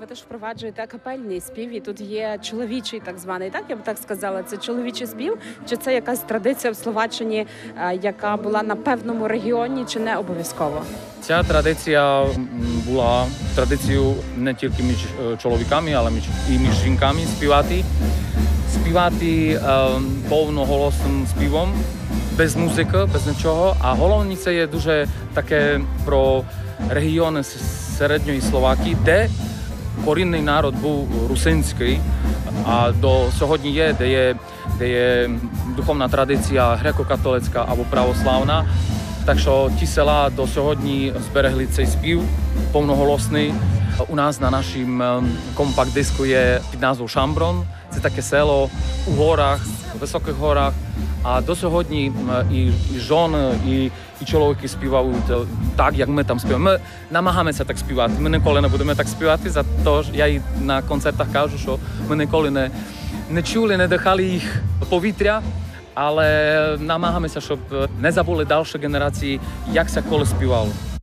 ви теж впроваджуєте капельний спів, і тут є чоловічий так званий, так? Я б так сказала, це чоловічий спів? Чи це якась традиція в Словаччині, яка була на певному регіоні, чи не обов'язково? Ця традиція була традицією не тільки між чоловіками, але і між жінками співати повноголосним співом, без музики, без нічого. А головне це є дуже таке про регіони середньої Словакії, де корінний народ був русинський, а до сьогодні є, де є духовна традиція греко-католицька або православна. Так що ті села до сьогодні зберегли цей спів повноголосний. У нас на нашім компакт-диску є під назвою Шамброн. Це таке село у горах, у високих горах. А до сьогодні і жони, і чоловіки співають так, як ми там співаємо. Ми намагаємося так співати. Ми ніколи не будемо так співати, за те, що я і на концертах кажу, що ми ніколи не чули, не дихали їх повітря. Але намагаємося, щоб не забули далі генерації, як це коли співало.